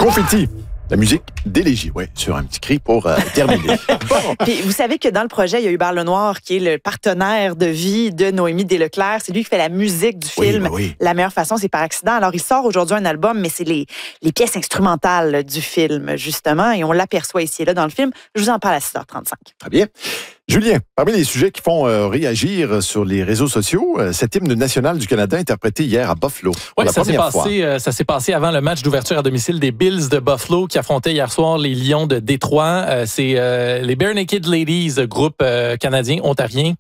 Confetti. La musique d'élégie, oui, sur un petit cri pour terminer. Puis vous savez que dans le projet, il y a Hubert Lenoir, qui est le partenaire de vie de Noémie Desleclerc. C'est lui qui fait la musique du film. Oui. La meilleure façon, c'est par accident. Alors, il sort aujourd'hui un album, mais c'est les pièces instrumentales du film, justement, et on l'aperçoit ici et là dans le film. Je vous en parle à 6h35. Très bien. Julien, parmi les sujets qui font réagir sur les réseaux sociaux, cet hymne national du Canada interprété hier à Buffalo. Oui, ça s'est passé avant le match d'ouverture à domicile des Bills de Buffalo qui affrontaient hier soir les Lions de Détroit. C'est les Bare Naked Ladies, groupe canadien, ontarien,